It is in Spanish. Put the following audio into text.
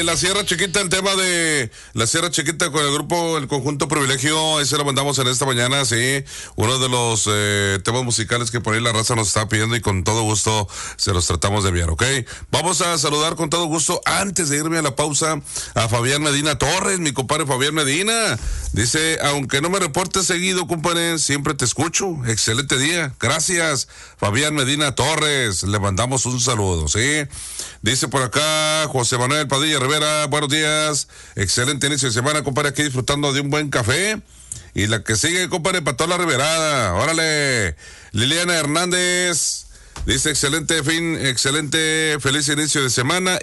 la Sierra Chiquita, el tema de la Sierra Chiquita con el grupo, el conjunto Privilegio, ese lo mandamos en esta mañana, sí, uno de los temas musicales que por ahí la raza nos está pidiendo y con todo gusto se los tratamos de enviar, ¿ok? Vamos a saludar con todo gusto, antes de irme a la pausa, a Fabián Medina Torres, mi compadre Fabián Medina, dice, aunque no me reportes seguido, compadre, siempre te escucho, excelente día, gracias, Fabián Medina Torres, le mandamos un saludo, ¿sí? Dice por acá José Manuel Padilla Rivera, buenos días, excelente inicio de semana, compadre, aquí disfrutando de un buen café. Y la que sigue, compadre, para toda la Riverada, órale. Liliana Hernández dice, excelente feliz inicio de semana.